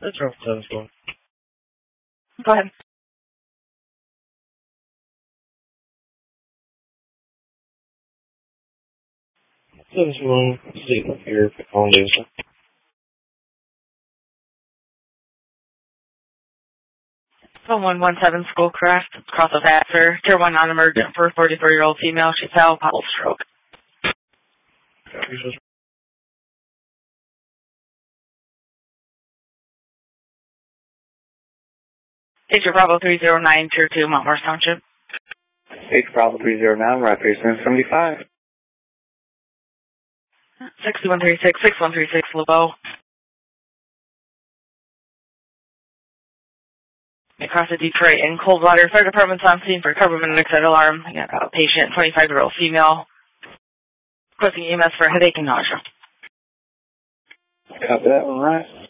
That's right. 7 school. Go ahead. This one, sleep here for foundation. Phone 117 Schoolcraft, cross of Vassar, Tier 1 non-emergent for a 43-year-old female. She's had a possible stroke. Agent Bravo 309, Tier 2, Montmorris Township. Agent Bravo 309, right here, 75. 6136, 6136, LeBeau. Across the Detroit and Coldwater. Fire department's on scene for Carberman and excited alarm. I got a patient, 25-year-old female. Requesting EMS for headache and nausea. Copy that one, right?